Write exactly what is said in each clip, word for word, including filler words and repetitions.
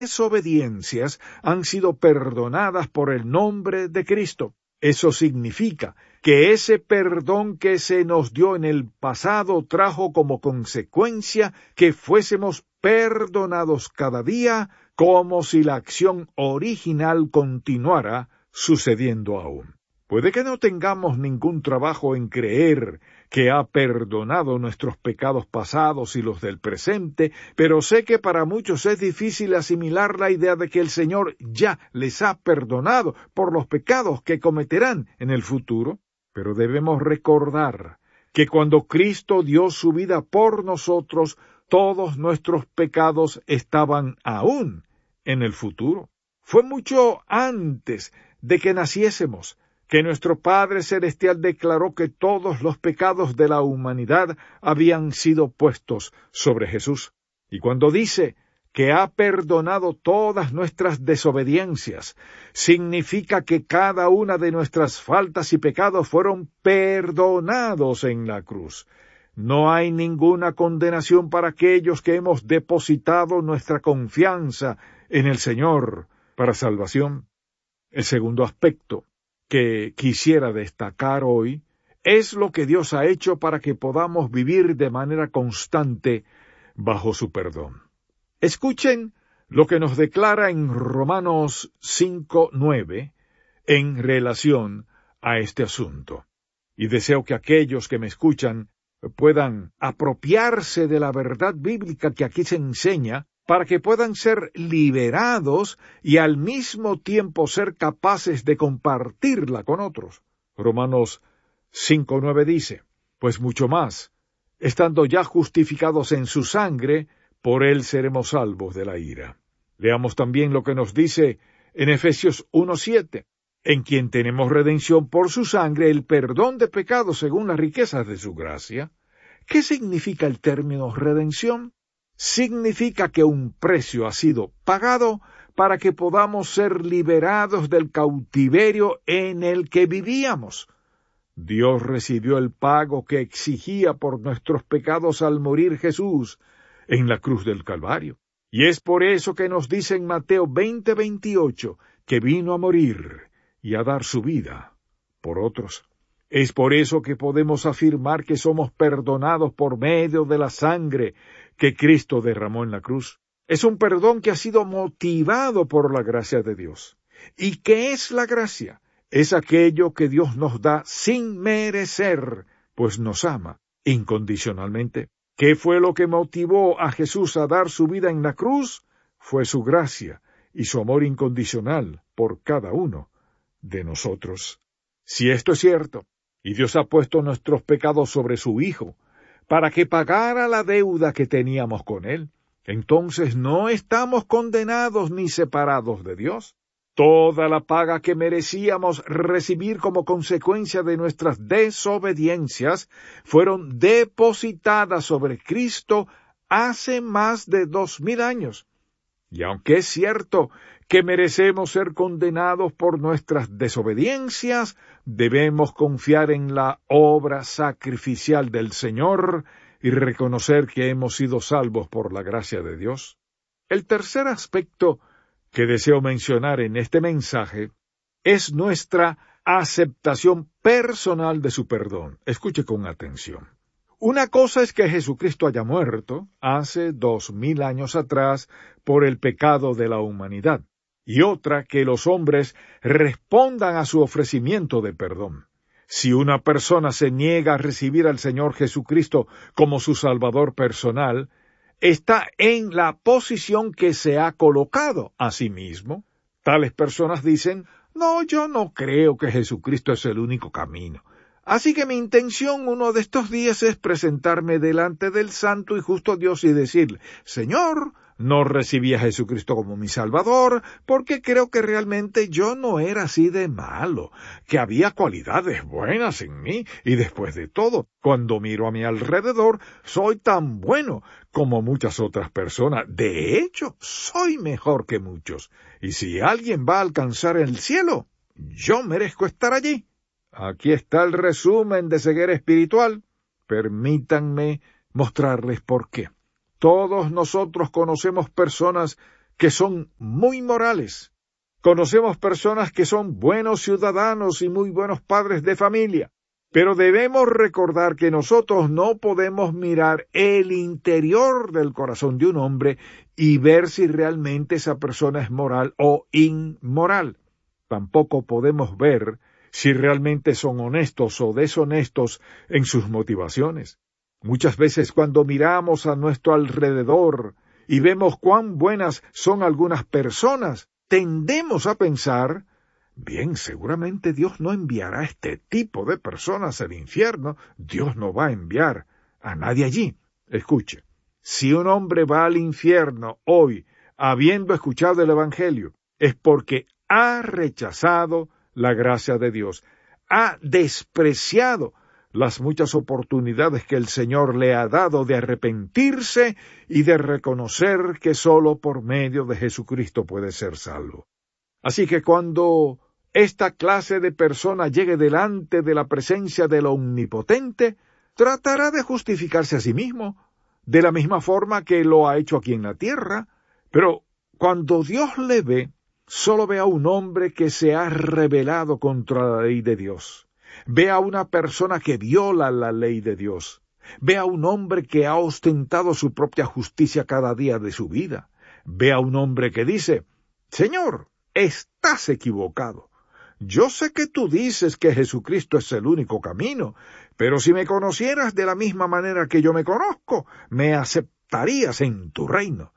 desobediencias han sido perdonadas por el nombre de Cristo. Eso significa que ese perdón que se nos dio en el pasado trajo como consecuencia que fuésemos perdonados cada día, como si la acción original continuara sucediendo aún. Puede que no tengamos ningún trabajo en creer que ha perdonado nuestros pecados pasados y los del presente, pero sé que para muchos es difícil asimilar la idea de que el Señor ya les ha perdonado por los pecados que cometerán en el futuro. Pero debemos recordar que cuando Cristo dio su vida por nosotros, todos nuestros pecados estaban aún en el futuro. Fue mucho antes de que naciésemos que nuestro Padre Celestial declaró que todos los pecados de la humanidad habían sido puestos sobre Jesús. Y cuando dice que ha perdonado todas nuestras desobediencias, significa que cada una de nuestras faltas y pecados fueron perdonados en la cruz. No hay ninguna condenación para aquellos que hemos depositado nuestra confianza en el Señor para salvación. El segundo aspecto que quisiera destacar hoy es lo que Dios ha hecho para que podamos vivir de manera constante bajo su perdón. Escuchen lo que nos declara en Romanos cinco nueve en relación a este asunto. Y deseo que aquellos que me escuchan puedan apropiarse de la verdad bíblica que aquí se enseña, para que puedan ser liberados y al mismo tiempo ser capaces de compartirla con otros. Romanos cinco nueve dice, pues mucho más, estando ya justificados en su sangre, por él seremos salvos de la ira. Leamos también lo que nos dice en Efesios uno siete, en quien tenemos redención por su sangre, el perdón de pecados según las riquezas de su gracia. ¿Qué significa el término redención? Significa que un precio ha sido pagado para que podamos ser liberados del cautiverio en el que vivíamos. Dios recibió el pago que exigía por nuestros pecados al morir Jesús en la cruz del Calvario. Y es por eso que nos dice en Mateo veinte veintiocho que vino a morir y a dar su vida por otros. Es por eso que podemos afirmar que somos perdonados por medio de la sangre que Cristo derramó en la cruz. Es un perdón que ha sido motivado por la gracia de Dios. ¿Y qué es la gracia? Es aquello que Dios nos da sin merecer, pues nos ama incondicionalmente. ¿Qué fue lo que motivó a Jesús a dar su vida en la cruz? Fue su gracia y su amor incondicional por cada uno de nosotros. Si esto es cierto, y Dios ha puesto nuestros pecados sobre su Hijo, para que pagara la deuda que teníamos con Él, entonces no estamos condenados ni separados de Dios. Toda la paga que merecíamos recibir como consecuencia de nuestras desobediencias fueron depositadas sobre Cristo hace más de dos mil años. Y aunque es cierto que merecemos ser condenados por nuestras desobediencias, debemos confiar en la obra sacrificial del Señor y reconocer que hemos sido salvos por la gracia de Dios. El tercer aspecto que deseo mencionar en este mensaje es nuestra aceptación personal de su perdón. Escuche con atención. Una cosa es que Jesucristo haya muerto hace dos mil años atrás por el pecado de la humanidad, y otra que los hombres respondan a su ofrecimiento de perdón. Si una persona se niega a recibir al Señor Jesucristo como su Salvador personal, está en la posición que se ha colocado a sí mismo. Tales personas dicen, no, yo no creo que Jesucristo es el único camino. Así que mi intención uno de estos días es presentarme delante del santo y justo Dios y decirle, Señor, no recibí a Jesucristo como mi Salvador, porque creo que realmente yo no era así de malo, que había cualidades buenas en mí, y después de todo, cuando miro a mi alrededor, soy tan bueno como muchas otras personas. De hecho, soy mejor que muchos, y si alguien va a alcanzar el cielo, yo merezco estar allí. Aquí está el resumen de ceguera espiritual. Permítanme mostrarles por qué. Todos nosotros conocemos personas que son muy morales. Conocemos personas que son buenos ciudadanos y muy buenos padres de familia, pero debemos recordar que nosotros no podemos mirar el interior del corazón de un hombre y ver si realmente esa persona es moral o inmoral. Tampoco podemos ver si realmente son honestos o deshonestos en sus motivaciones. Muchas veces cuando miramos a nuestro alrededor y vemos cuán buenas son algunas personas, tendemos a pensar, bien, seguramente Dios no enviará a este tipo de personas al infierno, Dios no va a enviar a nadie allí. Escuche, si un hombre va al infierno hoy, habiendo escuchado el Evangelio, es porque ha rechazado la gracia de Dios, ha despreciado las muchas oportunidades que el Señor le ha dado de arrepentirse y de reconocer que sólo por medio de Jesucristo puede ser salvo. Así que cuando esta clase de persona llegue delante de la presencia del Omnipotente, tratará de justificarse a sí mismo, de la misma forma que lo ha hecho aquí en la tierra, pero cuando Dios le ve, solo ve a un hombre que se ha rebelado contra la ley de Dios. Ve a una persona que viola la ley de Dios. Ve a un hombre que ha ostentado su propia justicia cada día de su vida. Ve a un hombre que dice, Señor, estás equivocado. Yo sé que tú dices que Jesucristo es el único camino, pero si me conocieras de la misma manera que yo me conozco, me aceptarías en tu reino.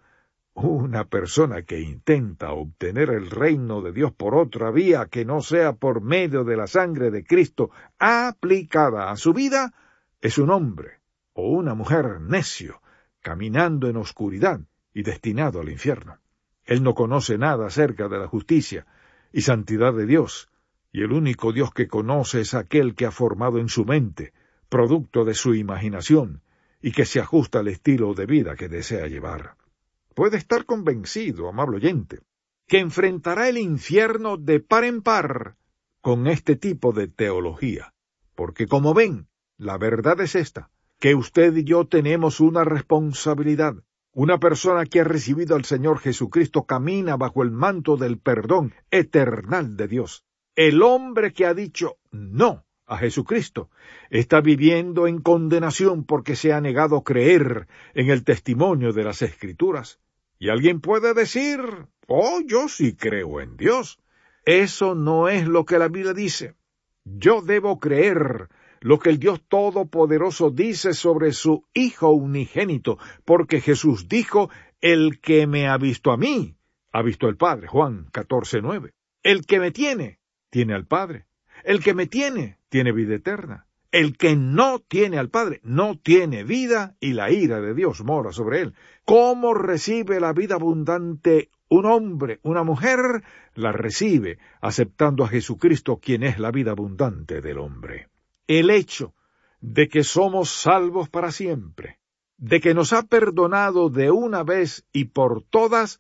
Una persona que intenta obtener el reino de Dios por otra vía que no sea por medio de la sangre de Cristo aplicada a su vida, es un hombre o una mujer necio, caminando en oscuridad y destinado al infierno. Él no conoce nada acerca de la justicia y santidad de Dios, y el único Dios que conoce es aquel que ha formado en su mente, producto de su imaginación, y que se ajusta al estilo de vida que desea llevar. Puede estar convencido, amable oyente, que enfrentará el infierno de par en par con este tipo de teología, porque como ven, la verdad es esta, que usted y yo tenemos una responsabilidad. Una persona que ha recibido al Señor Jesucristo camina bajo el manto del perdón eternal de Dios. El hombre que ha dicho no a Jesucristo está viviendo en condenación porque se ha negado a creer en el testimonio de las Escrituras. Y alguien puede decir, oh, yo sí creo en Dios. Eso no es lo que la Biblia dice. Yo debo creer lo que el Dios Todopoderoso dice sobre su Hijo unigénito, porque Jesús dijo, el que me ha visto a mí, ha visto al Padre, Juan catorce nueve. El que me tiene, tiene al Padre. El que me tiene, tiene vida eterna. El que no tiene al Padre, no tiene vida, y la ira de Dios mora sobre él. ¿Cómo recibe la vida abundante un hombre, una mujer? La recibe aceptando a Jesucristo, quien es la vida abundante del hombre. El hecho de que somos salvos para siempre, de que nos ha perdonado de una vez y por todas,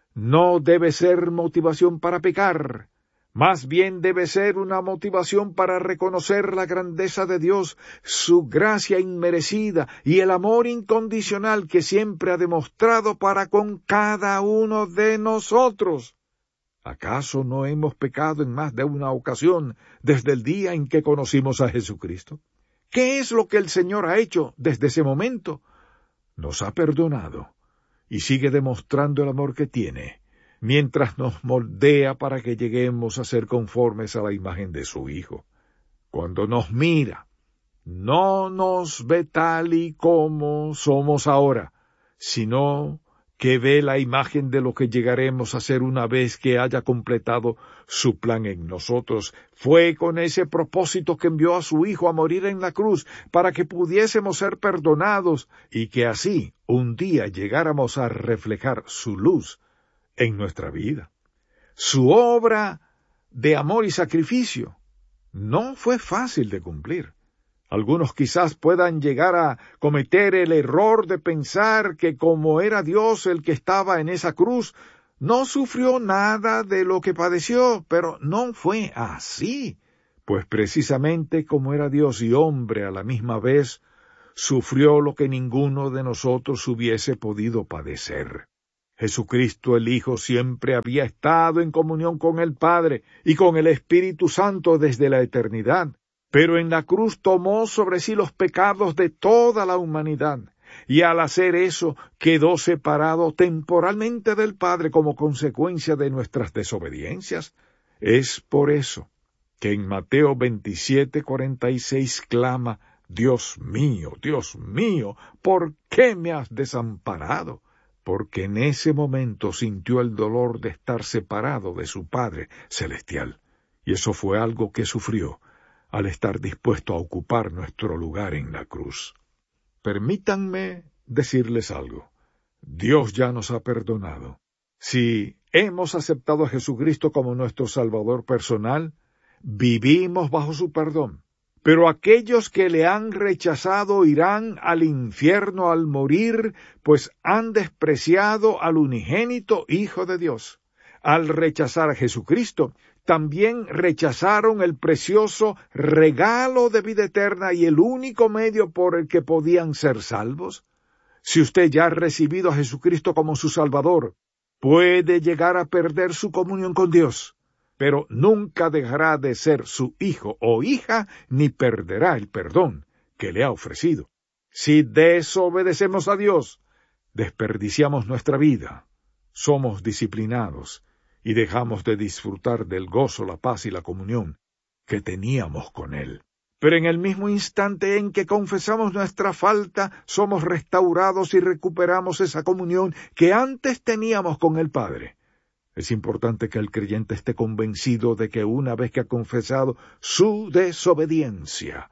no debe ser motivación para pecar. Más bien debe ser una motivación para reconocer la grandeza de Dios, su gracia inmerecida y el amor incondicional que siempre ha demostrado para con cada uno de nosotros. ¿Acaso no hemos pecado en más de una ocasión desde el día en que conocimos a Jesucristo? ¿Qué es lo que el Señor ha hecho desde ese momento? Nos ha perdonado y sigue demostrando el amor que tiene, mientras nos moldea para que lleguemos a ser conformes a la imagen de su Hijo. Cuando nos mira, no nos ve tal y como somos ahora, sino que ve la imagen de lo que llegaremos a ser una vez que haya completado su plan en nosotros. Fue con ese propósito que envió a su Hijo a morir en la cruz, para que pudiésemos ser perdonados y que así un día llegáramos a reflejar su luz en nuestra vida. Su obra de amor y sacrificio no fue fácil de cumplir. Algunos quizás puedan llegar a cometer el error de pensar que como era Dios el que estaba en esa cruz, no sufrió nada de lo que padeció, pero no fue así, pues precisamente como era Dios y hombre a la misma vez, sufrió lo que ninguno de nosotros hubiese podido padecer. Jesucristo el Hijo siempre había estado en comunión con el Padre y con el Espíritu Santo desde la eternidad, pero en la cruz tomó sobre sí los pecados de toda la humanidad, y al hacer eso quedó separado temporalmente del Padre como consecuencia de nuestras desobediencias. Es por eso que en Mateo veintisiete, cuarenta y seis clama: Dios mío, Dios mío, ¿por qué me has desamparado? Porque en ese momento sintió el dolor de estar separado de su Padre celestial, y eso fue algo que sufrió al estar dispuesto a ocupar nuestro lugar en la cruz. Permítanme decirles algo. Dios ya nos ha perdonado. Si hemos aceptado a Jesucristo como nuestro Salvador personal, vivimos bajo su perdón. Pero aquellos que le han rechazado irán al infierno al morir, pues han despreciado al unigénito Hijo de Dios. Al rechazar a Jesucristo, también rechazaron el precioso regalo de vida eterna y el único medio por el que podían ser salvos. Si usted ya ha recibido a Jesucristo como su Salvador, puede llegar a perder su comunión con Dios, pero nunca dejará de ser su hijo o hija, ni perderá el perdón que le ha ofrecido. Si desobedecemos a Dios, desperdiciamos nuestra vida, somos disciplinados y dejamos de disfrutar del gozo, la paz y la comunión que teníamos con Él. Pero en el mismo instante en que confesamos nuestra falta, somos restaurados y recuperamos esa comunión que antes teníamos con el Padre. Es importante que el creyente esté convencido de que una vez que ha confesado su desobediencia,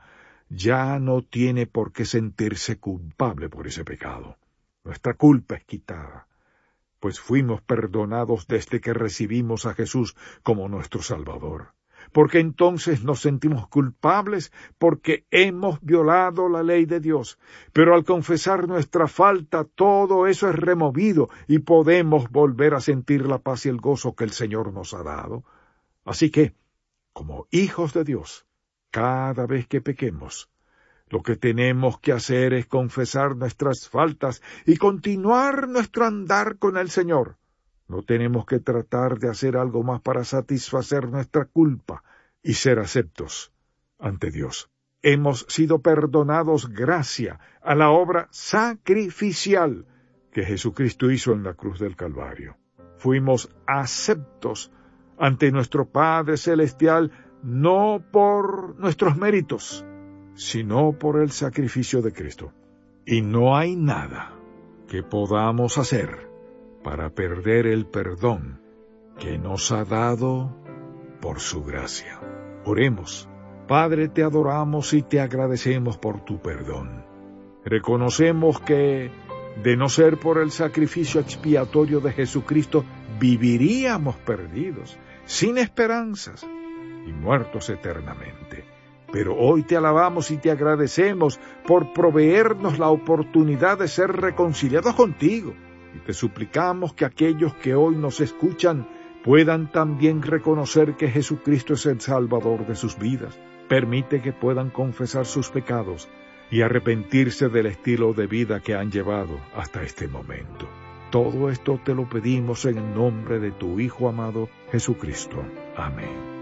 ya no tiene por qué sentirse culpable por ese pecado. Nuestra culpa es quitada, pues fuimos perdonados desde que recibimos a Jesús como nuestro Salvador. Porque entonces nos sentimos culpables porque hemos violado la ley de Dios. Pero al confesar nuestra falta, todo eso es removido y podemos volver a sentir la paz y el gozo que el Señor nos ha dado. Así que, como hijos de Dios, cada vez que pequemos, lo que tenemos que hacer es confesar nuestras faltas y continuar nuestro andar con el Señor. No tenemos que tratar de hacer algo más para satisfacer nuestra culpa y ser aceptos ante Dios. Hemos sido perdonados gracias a la obra sacrificial que Jesucristo hizo en la cruz del Calvario. Fuimos aceptos ante nuestro Padre Celestial no por nuestros méritos, sino por el sacrificio de Cristo. Y no hay nada que podamos hacer para perder el perdón que nos ha dado por su gracia. Oremos. Padre, te adoramos y te agradecemos por tu perdón. Reconocemos que, de no ser por el sacrificio expiatorio de Jesucristo, viviríamos perdidos, sin esperanzas y muertos eternamente. Pero hoy te alabamos y te agradecemos por proveernos la oportunidad de ser reconciliados contigo. Y te suplicamos que aquellos que hoy nos escuchan puedan también reconocer que Jesucristo es el Salvador de sus vidas. Permite que puedan confesar sus pecados y arrepentirse del estilo de vida que han llevado hasta este momento. Todo esto te lo pedimos en el nombre de tu Hijo amado, Jesucristo. Amén.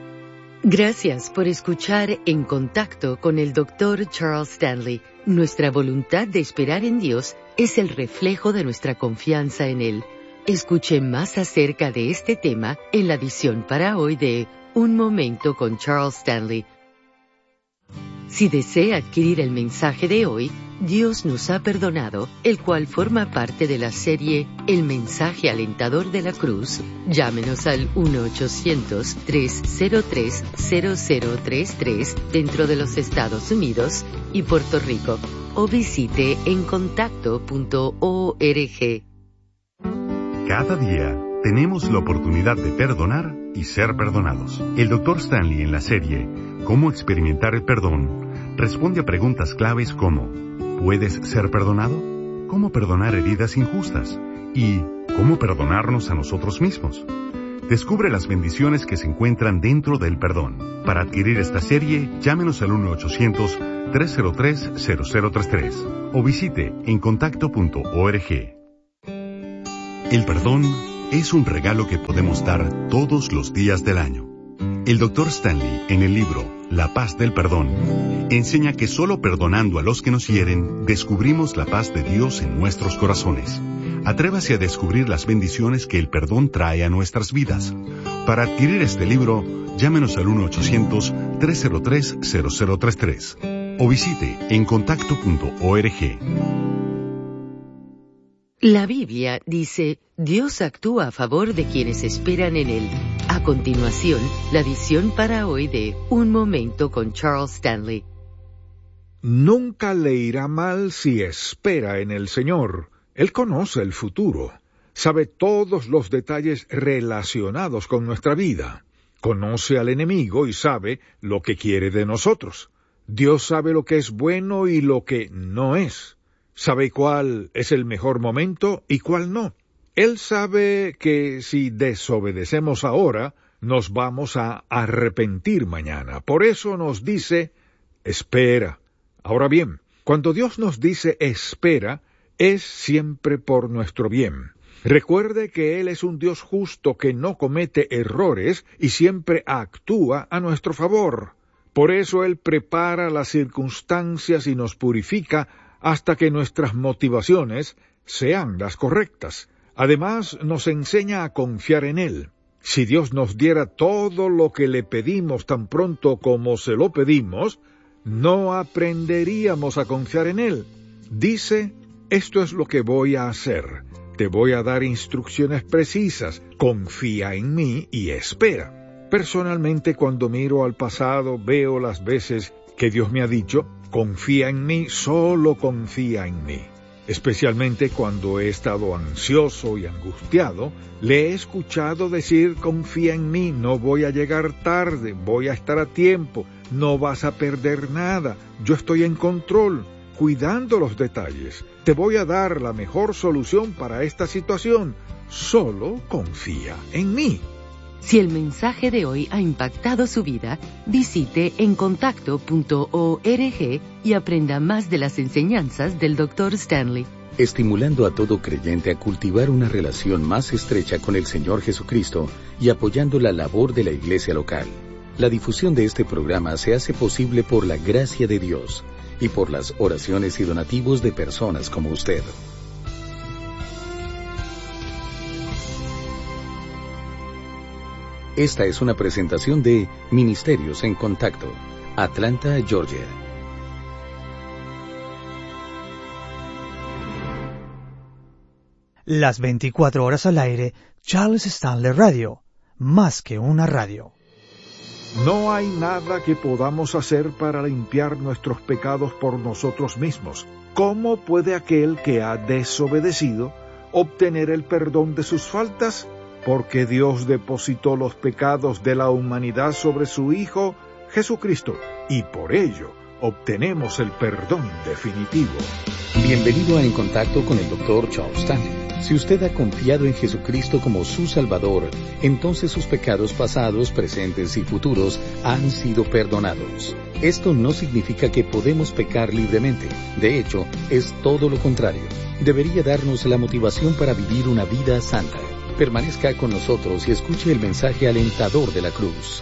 Gracias por escuchar En Contacto con el doctor Charles Stanley. Nuestra voluntad de esperar en Dios es el reflejo de nuestra confianza en Él. Escuche más acerca de este tema en la edición para hoy de Un Momento con Charles Stanley. Si desea adquirir el mensaje de hoy, Dios nos ha perdonado, el cual forma parte de la serie El Mensaje Alentador de la Cruz, llámenos al uno ochocientos, tres cero tres, cero cero tres tres dentro de los Estados Unidos y Puerto Rico, o visite en contacto punto org. Cada día tenemos la oportunidad de perdonar y ser perdonados. El doctor Stanley en la serie Cómo experimentar el perdón responde a preguntas claves como ¿puedes ser perdonado? ¿Cómo perdonar heridas injustas? ¿Y cómo perdonarnos a nosotros mismos? Descubre las bendiciones que se encuentran dentro del perdón. Para adquirir esta serie, llámenos al uno ochocientos, tres cero tres, cero cero tres tres o visite en contacto punto org. El perdón es un regalo que podemos dar todos los días del año. El doctor Stanley, en el libro La paz del perdón, enseña que solo perdonando a los que nos hieren, descubrimos la paz de Dios en nuestros corazones. Atrévase a descubrir las bendiciones que el perdón trae a nuestras vidas. Para adquirir este libro, llámenos al uno ochocientos, tres cero tres, cero cero tres tres o visite encontacto punto org. La Biblia dice, Dios actúa a favor de quienes esperan en Él. A continuación, la edición para hoy de Un Momento con Charles Stanley. Nunca le irá mal si espera en el Señor. Él conoce el futuro, sabe todos los detalles relacionados con nuestra vida, conoce al enemigo y sabe lo que quiere de nosotros. Dios sabe lo que es bueno y lo que no es. Sabe cuál es el mejor momento y cuál no. Él sabe que si desobedecemos ahora, nos vamos a arrepentir mañana. Por eso nos dice, espera. Ahora bien, cuando Dios nos dice espera, es siempre por nuestro bien. Recuerde que Él es un Dios justo que no comete errores y siempre actúa a nuestro favor. Por eso Él prepara las circunstancias y nos purifica hasta que nuestras motivaciones sean las correctas. Además, nos enseña a confiar en Él. Si Dios nos diera todo lo que le pedimos tan pronto como se lo pedimos, no aprenderíamos a confiar en Él. Dice, esto es lo que voy a hacer. Te voy a dar instrucciones precisas. Confía en mí y espera. Personalmente, cuando miro al pasado, veo las veces que Dios me ha dicho, confía en mí, solo confía en mí. Especialmente cuando he estado ansioso y angustiado, le he escuchado decir, confía en mí, no voy a llegar tarde, voy a estar a tiempo, no vas a perder nada, yo estoy en control, cuidando los detalles, te voy a dar la mejor solución para esta situación, solo confía en mí. Si el mensaje de hoy ha impactado su vida, visite encontacto punto org y aprenda más de las enseñanzas del doctor Stanley. Estimulando a todo creyente a cultivar una relación más estrecha con el Señor Jesucristo y apoyando la labor de la iglesia local. La difusión de este programa se hace posible por la gracia de Dios y por las oraciones y donativos de personas como usted. Esta es una presentación de Ministerios en Contacto, Atlanta, Georgia. Las veinticuatro horas al aire, Charles Stanley Radio, más que una radio. No hay nada que podamos hacer para limpiar nuestros pecados por nosotros mismos. ¿Cómo puede aquel que ha desobedecido obtener el perdón de sus faltas? Porque Dios depositó los pecados de la humanidad sobre su Hijo, Jesucristo, y por ello obtenemos el perdón definitivo. Bienvenido a En Contacto con el doctor Charles Stanley. Si usted ha confiado en Jesucristo como su Salvador, entonces sus pecados pasados, presentes y futuros han sido perdonados. Esto no significa que podemos pecar libremente. De hecho, es todo lo contrario. Debería darnos la motivación para vivir una vida santa. Permanezca con nosotros y escuche el mensaje alentador de la cruz.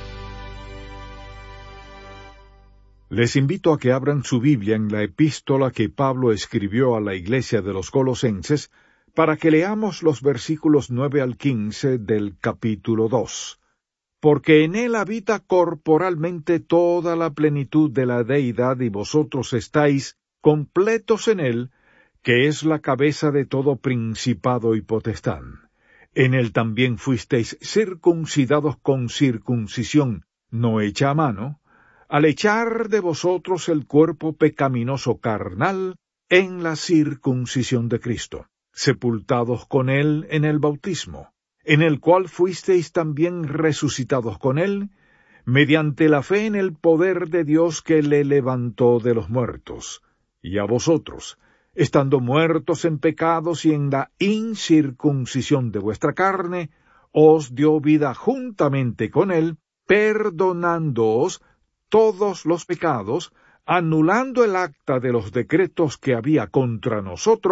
Les invito a que abran su Biblia en la epístola que Pablo escribió a la iglesia de los Colosenses para que leamos los versículos nueve al quince del capítulo dos. Porque en él habita corporalmente toda la plenitud de la deidad y vosotros estáis completos en él, que es la cabeza de todo principado y potestad. En él también fuisteis circuncidados con circuncisión no hecha a mano, al echar de vosotros el cuerpo pecaminoso carnal en la circuncisión de Cristo, sepultados con él en el bautismo, en el cual fuisteis también resucitados con él, mediante la fe en el poder de Dios que le levantó de los muertos, y a vosotros, estando muertos en pecados y en la incircuncisión de vuestra carne, os dio vida juntamente con él, perdonándoos todos los pecados, anulando el acta de los decretos que había contra nosotros,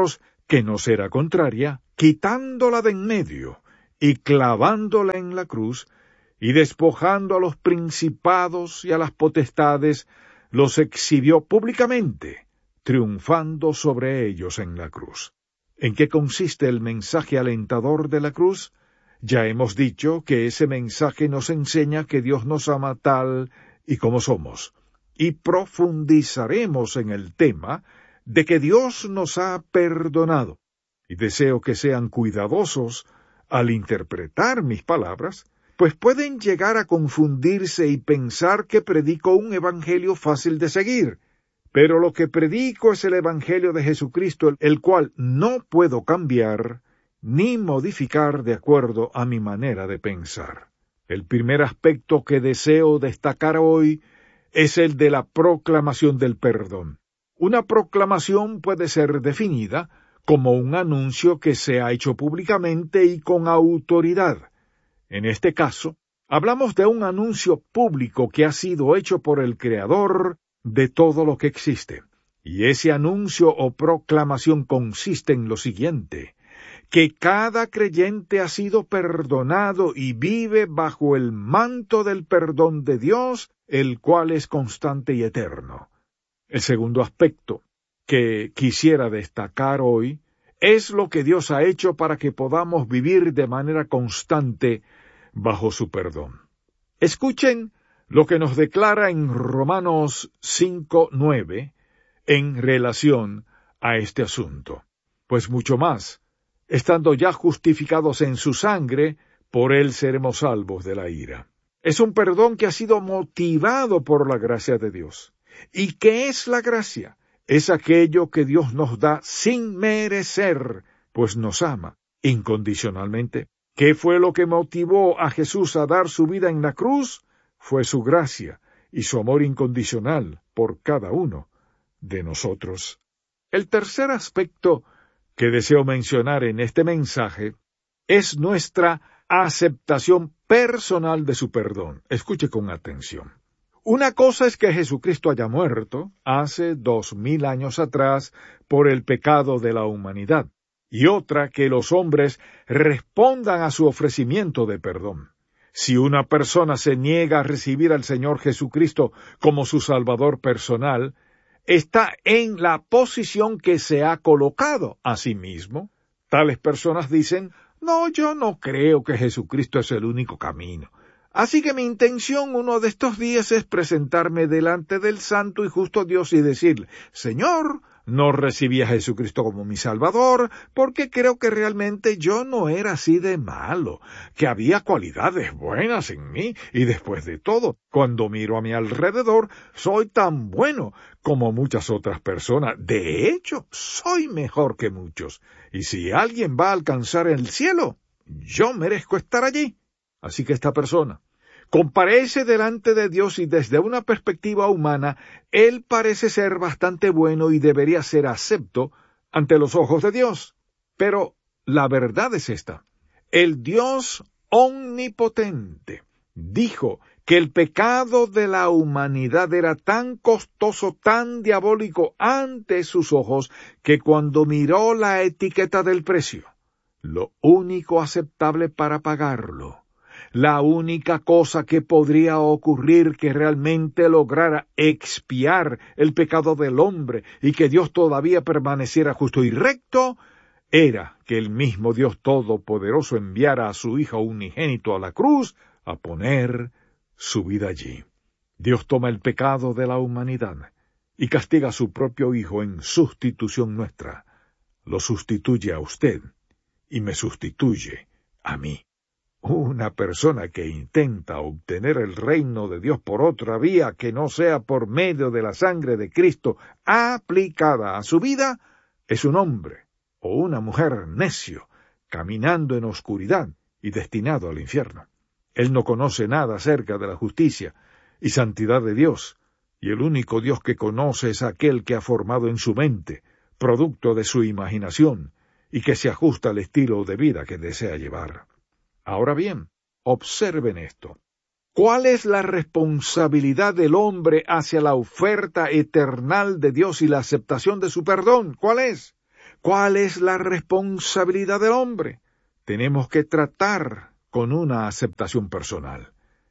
que nos era contraria, quitándola de en medio, y clavándola en la cruz, y despojando a los principados y a las potestades, los exhibió públicamente, triunfando sobre ellos en la cruz. ¿En qué consiste el mensaje alentador de la cruz? Ya hemos dicho que ese mensaje nos enseña que Dios nos ama tal y como somos, y profundizaremos en el tema de que Dios nos ha perdonado, y deseo que sean cuidadosos al interpretar mis palabras, pues pueden llegar a confundirse y pensar que predico un evangelio fácil de seguir, pero lo que predico es el evangelio de Jesucristo, el cual no puedo cambiar ni modificar de acuerdo a mi manera de pensar. El primer aspecto que deseo destacar hoy es el de la proclamación del perdón. Una proclamación puede ser definida como un anuncio que se ha hecho públicamente y con autoridad. En este caso, hablamos de un anuncio público que ha sido hecho por el Creador de todo lo que existe. Y ese anuncio o proclamación consiste en lo siguiente: que cada creyente ha sido perdonado y vive bajo el manto del perdón de Dios, el cual es constante y eterno. El segundo aspecto que quisiera destacar hoy es lo que Dios ha hecho para que podamos vivir de manera constante bajo su perdón. Escuchen lo que nos declara en Romanos cinco nueve en relación a este asunto. Pues mucho más, estando ya justificados en su sangre, por él seremos salvos de la ira. Es un perdón que ha sido motivado por la gracia de Dios. ¿Y qué es la gracia? Es aquello que Dios nos da sin merecer, pues nos ama incondicionalmente. ¿Qué fue lo que motivó a Jesús a dar su vida en la cruz? Fue su gracia y su amor incondicional por cada uno de nosotros. El tercer aspecto que deseo mencionar en este mensaje es nuestra aceptación personal de su perdón. Escuche con atención. Una cosa es que Jesucristo haya muerto hace dos mil años atrás por el pecado de la humanidad, y otra que los hombres respondan a su ofrecimiento de perdón. Si una persona se niega a recibir al Señor Jesucristo como su Salvador personal, está en la posición que se ha colocado a sí mismo. Tales personas dicen: no, yo no creo que Jesucristo es el único camino. Así que mi intención uno de estos días es presentarme delante del santo y justo Dios y decirle: Señor, no recibí a Jesucristo como mi Salvador, porque creo que realmente yo no era así de malo, que había cualidades buenas en mí, y después de todo, cuando miro a mi alrededor, soy tan bueno como muchas otras personas. De hecho, soy mejor que muchos, y si alguien va a alcanzar el cielo, yo merezco estar allí. Así que esta persona comparece delante de Dios y desde una perspectiva humana, él parece ser bastante bueno y debería ser acepto ante los ojos de Dios. Pero la verdad es esta: el Dios omnipotente dijo que el pecado de la humanidad era tan costoso, tan diabólico ante sus ojos, que cuando miró la etiqueta del precio, lo único aceptable para pagarlo, la única cosa que podría ocurrir que realmente lograra expiar el pecado del hombre y que Dios todavía permaneciera justo y recto, era que el mismo Dios Todopoderoso enviara a su Hijo unigénito a la cruz a poner su vida allí. Dios toma el pecado de la humanidad y castiga a su propio Hijo en sustitución nuestra. Lo sustituye a usted y me sustituye a mí. Una persona que intenta obtener el reino de Dios por otra vía que no sea por medio de la sangre de Cristo aplicada a su vida, es un hombre o una mujer necio, caminando en oscuridad y destinado al infierno. Él no conoce nada acerca de la justicia y santidad de Dios, y el único Dios que conoce es aquel que ha formado en su mente, producto de su imaginación, y que se ajusta al estilo de vida que desea llevar. Ahora bien, observen esto. ¿Cuál es la responsabilidad del hombre hacia la oferta eternal de Dios y la aceptación de su perdón? ¿Cuál es? ¿Cuál es la responsabilidad del hombre? Tenemos que tratar con una aceptación personal.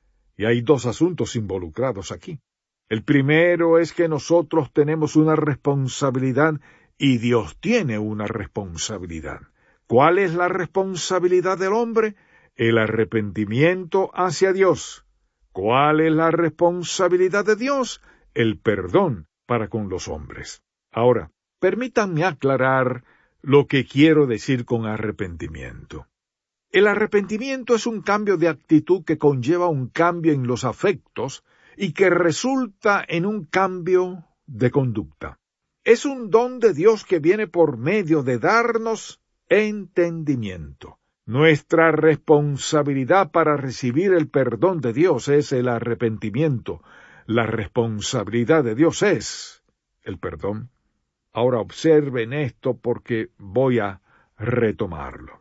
Y hay dos asuntos involucrados aquí. El primero es que nosotros tenemos una responsabilidad y Dios tiene una responsabilidad. ¿Cuál es la responsabilidad del hombre? El arrepentimiento hacia Dios. ¿Cuál es la responsabilidad de Dios? El perdón para con los hombres. Ahora, permítanme aclarar lo que quiero decir con arrepentimiento. El arrepentimiento es un cambio de actitud que conlleva un cambio en los afectos y que resulta en un cambio de conducta. Es un don de Dios que viene por medio de darnos entendimiento. Nuestra responsabilidad para recibir el perdón de Dios es el arrepentimiento. La responsabilidad de Dios es el perdón. Ahora observen esto porque voy a retomarlo.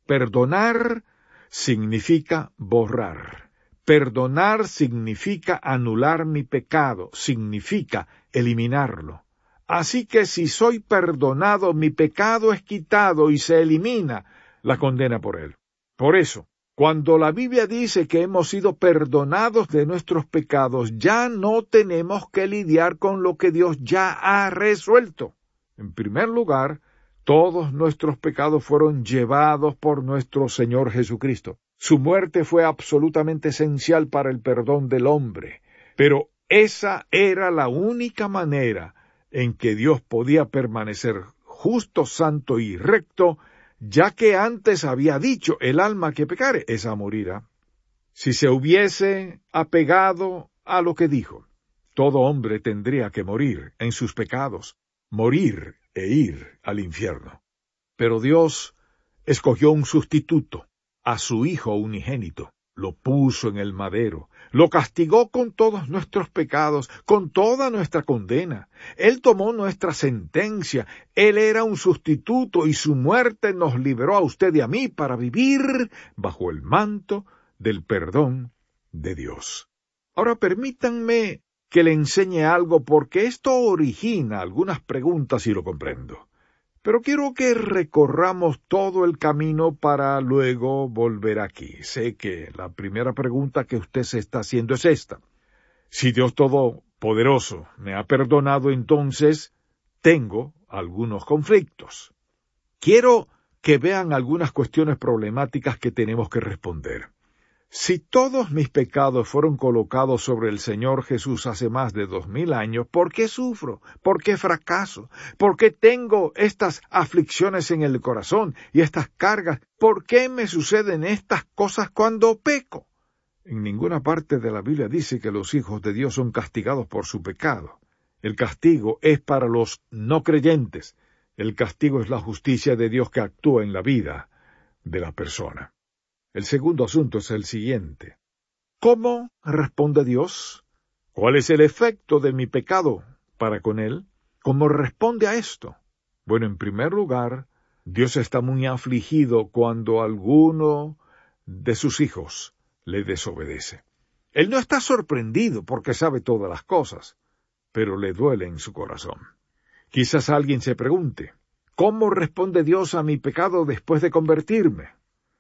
Perdonar significa borrar. Perdonar significa anular mi pecado, significa eliminarlo. Así que si soy perdonado, mi pecado es quitado y se elimina la condena por él. Por eso, cuando la Biblia dice que hemos sido perdonados de nuestros pecados, ya no tenemos que lidiar con lo que Dios ya ha resuelto. En primer lugar, todos nuestros pecados fueron llevados por nuestro Señor Jesucristo. Su muerte fue absolutamente esencial para el perdón del hombre, pero esa era la única manera en que Dios podía permanecer justo, santo y recto, ya que antes había dicho, el alma que pecare, esa morirá. Si se hubiese apegado a lo que dijo, todo hombre tendría que morir en sus pecados, morir e ir al infierno. Pero Dios escogió un sustituto, a su Hijo unigénito, lo puso en el madero, lo castigó con todos nuestros pecados, con toda nuestra condena. Él tomó nuestra sentencia, Él era un sustituto y su muerte nos liberó a usted y a mí para vivir bajo el manto del perdón de Dios. Ahora permítanme que le enseñe algo porque esto origina algunas preguntas y lo comprendo. Pero quiero que recorramos todo el camino para luego volver aquí. Sé que la primera pregunta que usted se está haciendo es esta. Si Dios Todopoderoso me ha perdonado, entonces tengo algunos conflictos. Quiero que vean algunas cuestiones problemáticas que tenemos que responder. Si todos mis pecados fueron colocados sobre el Señor Jesús hace más de dos mil años, ¿por qué sufro? ¿Por qué fracaso? ¿Por qué tengo estas aflicciones en el corazón y estas cargas? ¿Por qué me suceden estas cosas cuando peco? En ninguna parte de la Biblia dice que los hijos de Dios son castigados por su pecado. El castigo es para los no creyentes. El castigo es la justicia de Dios que actúa en la vida de la persona. El segundo asunto es el siguiente. ¿Cómo responde Dios? ¿Cuál es el efecto de mi pecado para con él? ¿Cómo responde a esto? Bueno, en primer lugar, Dios está muy afligido cuando alguno de sus hijos le desobedece. Él no está sorprendido porque sabe todas las cosas, pero le duele en su corazón. Quizás alguien se pregunte, ¿cómo responde Dios a mi pecado después de convertirme?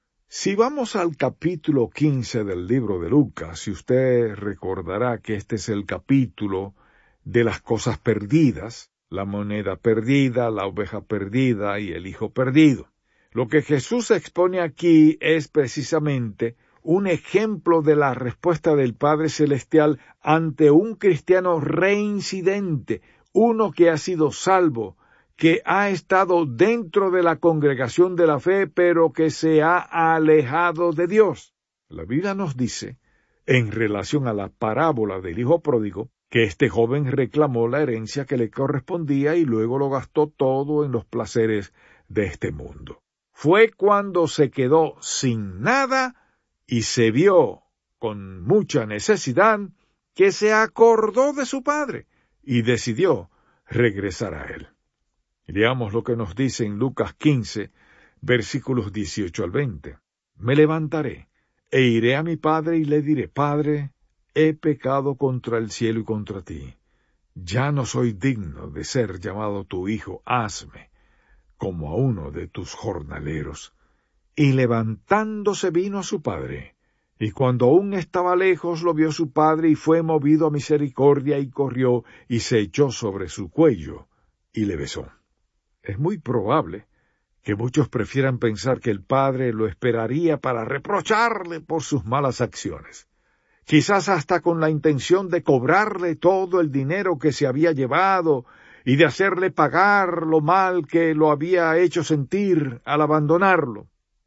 Si vamos al capítulo quince del libro de Lucas, y usted recordará que este es el capítulo de las cosas perdidas, la moneda perdida, la oveja perdida y el hijo perdido. Lo que Jesús expone aquí es precisamente un ejemplo de la respuesta del Padre Celestial ante un cristiano reincidente, uno que ha sido salvo, que ha estado dentro de la congregación de la fe, pero que se ha alejado de Dios. La Biblia nos dice, en relación a la parábola del hijo pródigo, que este joven reclamó la herencia que le correspondía y luego lo gastó todo en los placeres de este mundo. Fue cuando se quedó sin nada y se vio con mucha necesidad que se acordó de su padre y decidió regresar a él. Leamos lo que nos dice en Lucas quince, versículos dieciocho al veinte. Me levantaré, e iré a mi padre y le diré, Padre, he pecado contra el cielo y contra ti. Ya no soy digno de ser llamado tu hijo, hazme como a uno de tus jornaleros. Y levantándose vino a su padre, y cuando aún estaba lejos lo vio su padre, y fue movido a misericordia, y corrió, y se echó sobre su cuello, y le besó. Es muy probable que muchos prefieran pensar que el padre lo esperaría para reprocharle por sus malas acciones, quizás hasta con la intención de cobrarle todo el dinero que se había llevado y de hacerle pagar lo mal que lo había hecho sentir al abandonarlo.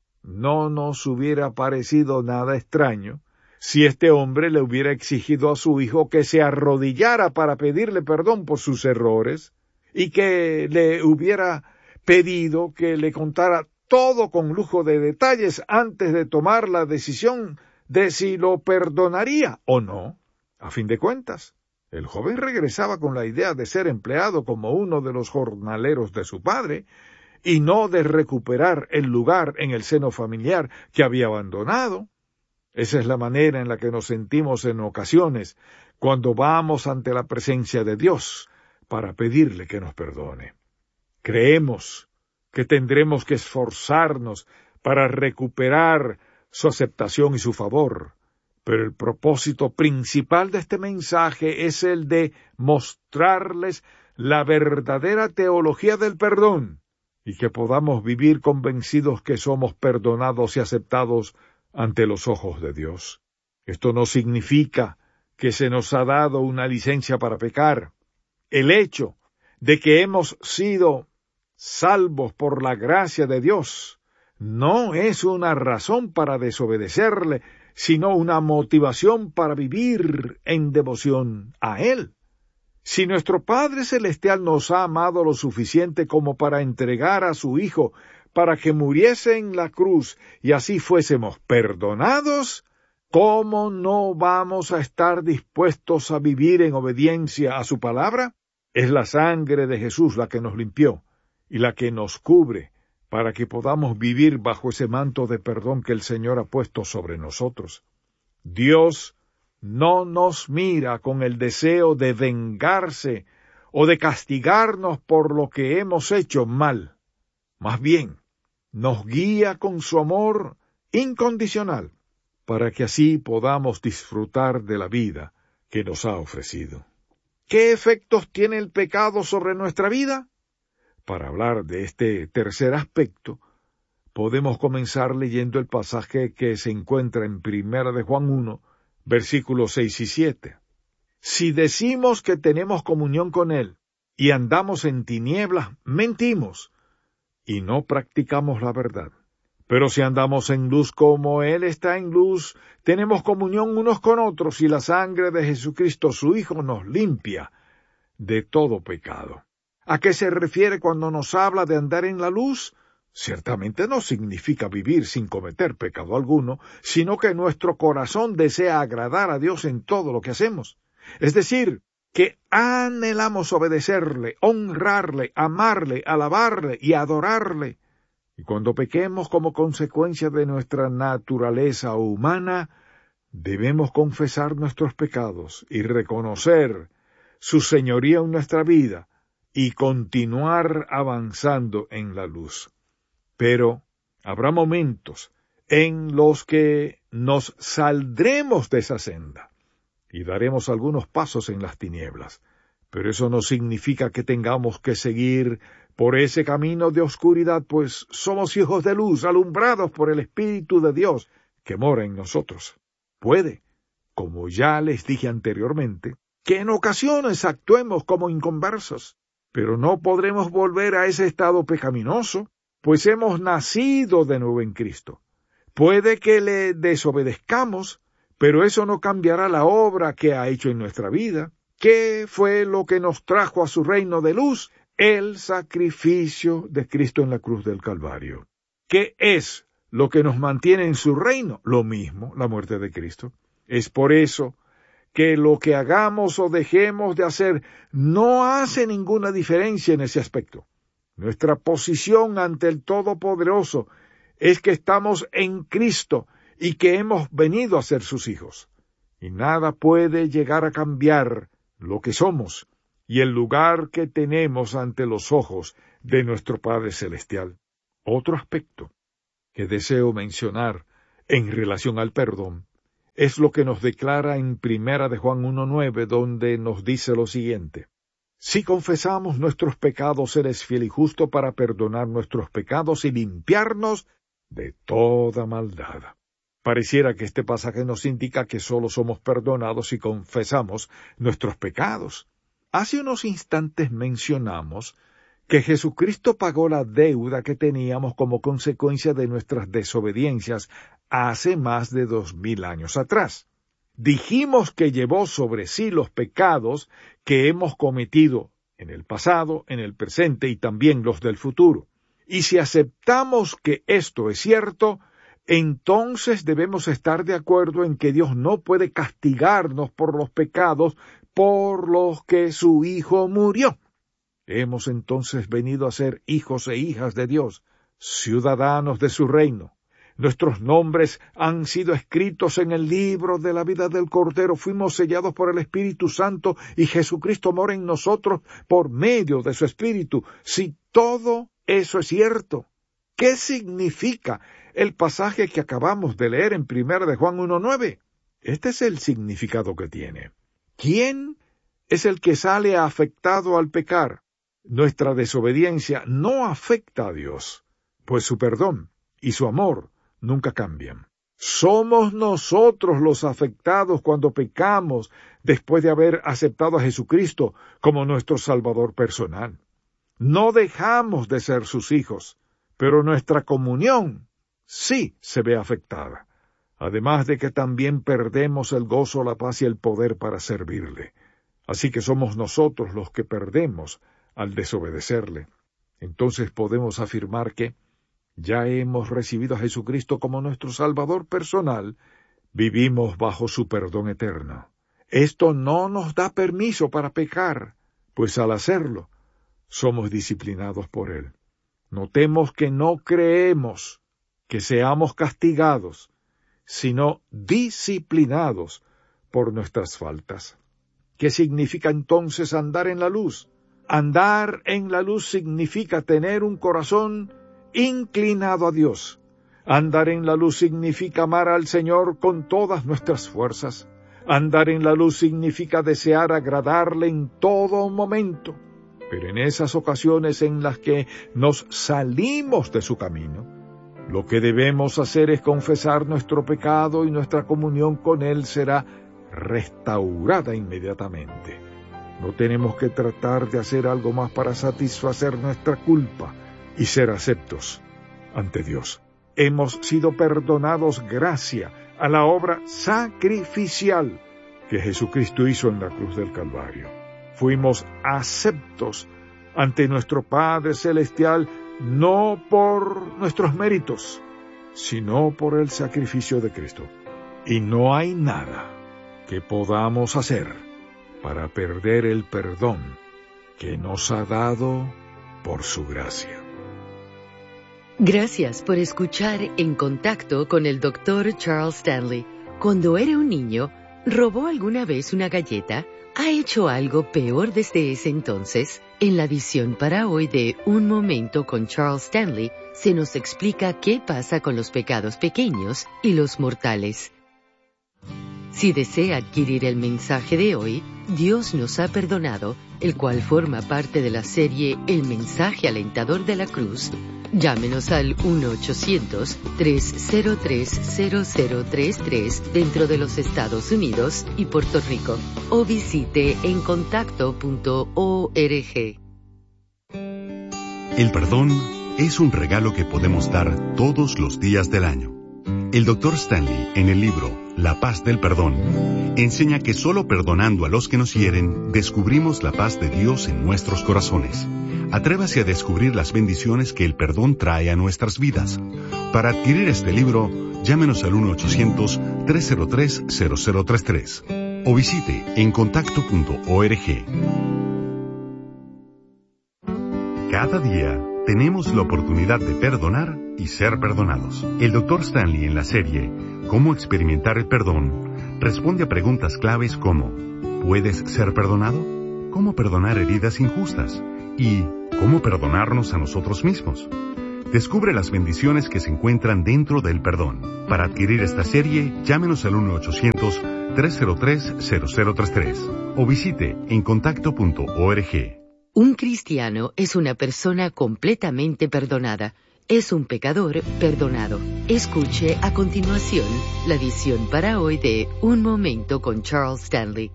No nos hubiera parecido nada extraño si este hombre le hubiera exigido a su hijo que se arrodillara para pedirle perdón por sus errores y que le hubiera pedido que le contara todo con lujo de detalles antes de tomar la decisión de si lo perdonaría o no. A fin de cuentas, el joven regresaba con la idea de ser empleado como uno de los jornaleros de su padre y no de recuperar el lugar en el seno familiar que había abandonado. Esa es la manera en la que nos sentimos en ocasiones cuando vamos ante la presencia de Dios para pedirle que nos perdone. Creemos que tendremos que esforzarnos para recuperar su aceptación y su favor, pero el propósito principal de este mensaje es el de mostrarles la verdadera teología del perdón y que podamos vivir convencidos que somos perdonados y aceptados ante los ojos de Dios. Esto no significa que se nos ha dado una licencia para pecar. El hecho de que hemos sido salvos por la gracia de Dios no es una razón para desobedecerle, sino una motivación para vivir en devoción a Él. Si nuestro Padre Celestial nos ha amado lo suficiente como para entregar a su Hijo para que muriese en la cruz y así fuésemos perdonados, ¿cómo no vamos a estar dispuestos a vivir en obediencia a su palabra? Es la sangre de Jesús la que nos limpió y la que nos cubre para que podamos vivir bajo ese manto de perdón que el Señor ha puesto sobre nosotros. Dios no nos mira con el deseo de vengarse o de castigarnos por lo que hemos hecho mal. Más bien, nos guía con su amor incondicional para que así podamos disfrutar de la vida que nos ha ofrecido. ¿Qué efectos tiene el pecado sobre nuestra vida? Para hablar de este tercer aspecto, podemos comenzar leyendo el pasaje que se encuentra en Primera de Juan uno, versículos seis y siete. Si decimos que tenemos comunión con Él y andamos en tinieblas, mentimos y no practicamos la verdad. Pero si andamos en luz como Él está en luz, tenemos comunión unos con otros y la sangre de Jesucristo, su Hijo, nos limpia de todo pecado. ¿A qué se refiere cuando nos habla de andar en la luz? Ciertamente no significa vivir sin cometer pecado alguno, sino que nuestro corazón desea agradar a Dios en todo lo que hacemos. Es decir, que anhelamos obedecerle, honrarle, amarle, alabarle y adorarle. Y cuando pequemos como consecuencia de nuestra naturaleza humana, debemos confesar nuestros pecados y reconocer su señoría en nuestra vida, y continuar avanzando en la luz. Pero habrá momentos en los que nos saldremos de esa senda y daremos algunos pasos en las tinieblas. Pero eso no significa que tengamos que seguir por ese camino de oscuridad, pues somos hijos de luz, alumbrados por el Espíritu de Dios que mora en nosotros. Puede, como ya les dije anteriormente, que en ocasiones actuemos como inconversos, pero no podremos volver a ese estado pecaminoso, pues hemos nacido de nuevo en Cristo. Puede que le desobedezcamos, pero eso no cambiará la obra que ha hecho en nuestra vida. ¿Qué fue lo que nos trajo a su reino de luz? El sacrificio de Cristo en la cruz del Calvario. ¿Qué es lo que nos mantiene en su reino? Lo mismo, la muerte de Cristo. Es por eso que lo que hagamos o dejemos de hacer no hace ninguna diferencia en ese aspecto. Nuestra posición ante el Todopoderoso es que estamos en Cristo y que hemos venido a ser sus hijos. Y nada puede llegar a cambiar lo que somos y el lugar que tenemos ante los ojos de nuestro Padre Celestial. Otro aspecto que deseo mencionar en relación al perdón es lo que nos declara en Primera de Juan uno nueve, donde nos dice lo siguiente: si confesamos nuestros pecados, Él es fiel y justo para perdonar nuestros pecados y limpiarnos de toda maldad. Pareciera que este pasaje nos indica que solo somos perdonados si confesamos nuestros pecados. Hace unos instantes mencionamos que Jesucristo pagó la deuda que teníamos como consecuencia de nuestras desobediencias hace más de dos mil años atrás. Dijimos que llevó sobre sí los pecados que hemos cometido en el pasado, en el presente y también los del futuro. Y si aceptamos que esto es cierto, entonces debemos estar de acuerdo en que Dios no puede castigarnos por los pecados por los que su Hijo murió. Hemos entonces venido a ser hijos e hijas de Dios, ciudadanos de su reino. Nuestros nombres han sido escritos en el libro de la vida del Cordero, fuimos sellados por el Espíritu Santo y Jesucristo mora en nosotros por medio de su Espíritu. Si todo eso es cierto, ¿qué significa el pasaje que acabamos de leer en Primera de Juan uno nueve? Este es el significado que tiene. ¿Quién es el que sale afectado al pecar? Nuestra desobediencia no afecta a Dios, pues su perdón y su amor nunca cambian. Somos nosotros los afectados cuando pecamos después de haber aceptado a Jesucristo como nuestro Salvador personal. No dejamos de ser sus hijos, pero nuestra comunión sí se ve afectada, además de que también perdemos el gozo, la paz y el poder para servirle. Así que somos nosotros los que perdemos al desobedecerle. Entonces podemos afirmar que ya hemos recibido a Jesucristo como nuestro Salvador personal, vivimos bajo su perdón eterno. Esto no nos da permiso para pecar, pues al hacerlo, somos disciplinados por Él. Notemos que no creemos que seamos castigados, sino disciplinados por nuestras faltas. ¿Qué significa entonces andar en la luz? Andar en la luz significa tener un corazón inclinado a Dios. Andar en la luz significa amar al Señor con todas nuestras fuerzas. Andar en la luz significa desear agradarle en todo momento. Pero en esas ocasiones en las que nos salimos de su camino, lo que debemos hacer es confesar nuestro pecado y nuestra comunión con Él será restaurada inmediatamente. No tenemos que tratar de hacer algo más para satisfacer nuestra culpa y ser aceptos ante Dios. Hemos sido perdonados gracias a la obra sacrificial que Jesucristo hizo en la cruz del Calvario. Fuimos aceptos ante nuestro Padre Celestial no por nuestros méritos, sino por el sacrificio de Cristo. Y no hay nada que podamos hacer para perder el perdón que nos ha dado por su gracia. Gracias por escuchar En Contacto con el doctor Charles Stanley. Cuando era un niño, ¿robó alguna vez una galleta? ¿Ha hecho algo peor desde ese entonces? En la edición para hoy de Un Momento con Charles Stanley, se nos explica qué pasa con los pecados pequeños y los mortales. Si desea adquirir el mensaje de hoy, Dios nos ha perdonado, el cual forma parte de la serie El mensaje alentador de la cruz, llámenos al uno ochocientos, tres cero tres, cero cero tres tres dentro de los Estados Unidos y Puerto Rico, o visite en contacto punto org. El perdón es un regalo que podemos dar todos los días del año. El doctor Stanley, en el libro La paz del perdón, enseña que solo perdonando a los que nos hieren, descubrimos la paz de Dios en nuestros corazones. Atrévase a descubrir las bendiciones que el perdón trae a nuestras vidas. Para adquirir este libro, llámenos al uno ochocientos, tres cero tres, cero cero tres tres o visite en contacto punto org. Cada día tenemos la oportunidad de perdonar y ser perdonados. El doctor Stanley, en la serie Cómo experimentar el perdón, responde a preguntas claves como: ¿puedes ser perdonado? ¿Cómo perdonar heridas injustas? ¿Y cómo perdonarnos a nosotros mismos. Descubre las bendiciones que se encuentran dentro del perdón. Para adquirir esta serie, llámenos al uno ochocientos, tres cero tres, cero cero tres tres o visite encontacto punto org. Un cristiano es una persona completamente perdonada. Es un pecador perdonado. Escuche a continuación la edición para hoy de Un Momento con Charles Stanley.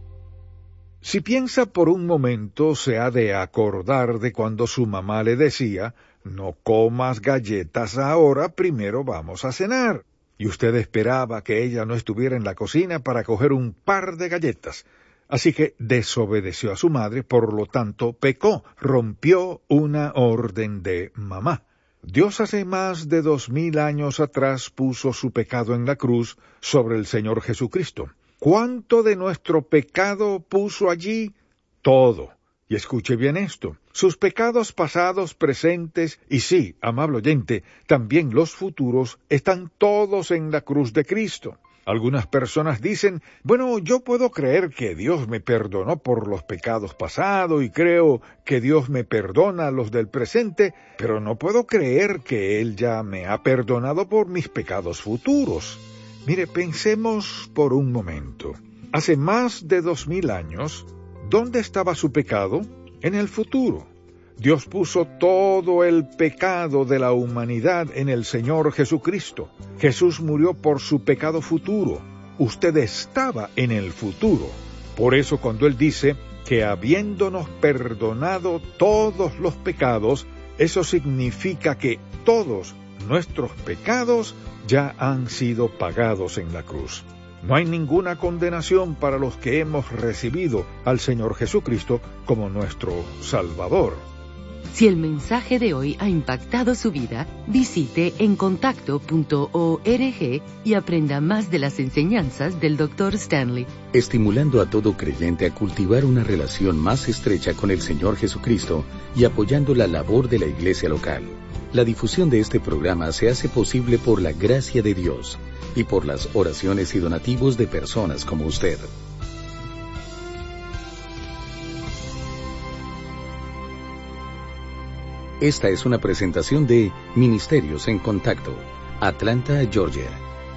Si piensa por un momento, se ha de acordar de cuando su mamá le decía: no comas galletas ahora, primero vamos a cenar. Y usted esperaba que ella no estuviera en la cocina para coger un par de galletas. Así que desobedeció a su madre, por lo tanto pecó, rompió una orden de mamá. Dios hace más de dos mil años atrás puso su pecado en la cruz sobre el Señor Jesucristo. ¿Cuánto de nuestro pecado puso allí? Todo. Y escuche bien esto: sus pecados pasados, presentes y sí, amable oyente, también los futuros, están todos en la cruz de Cristo. Algunas personas dicen: bueno, yo puedo creer que Dios me perdonó por los pecados pasados y creo que Dios me perdona los del presente, pero no puedo creer que Él ya me ha perdonado por mis pecados futuros. Mire, pensemos por un momento. Hace más de dos mil años, ¿dónde estaba su pecado? En el futuro. Dios puso todo el pecado de la humanidad en el Señor Jesucristo. Jesús murió por su pecado futuro. Usted estaba en el futuro. Por eso cuando Él dice que habiéndonos perdonado todos los pecados, eso significa que todos nuestros pecados ya han sido pagados en la cruz. No hay ninguna condenación para los que hemos recibido al Señor Jesucristo como nuestro Salvador. Si el mensaje de hoy ha impactado su vida, visite encontacto punto org y aprenda más de las enseñanzas del doctor Stanley. Estimulando a todo creyente a cultivar una relación más estrecha con el Señor Jesucristo y apoyando la labor de la iglesia local. La difusión de este programa se hace posible por la gracia de Dios y por las oraciones y donativos de personas como usted. Esta es una presentación de Ministerios en Contacto, Atlanta, Georgia.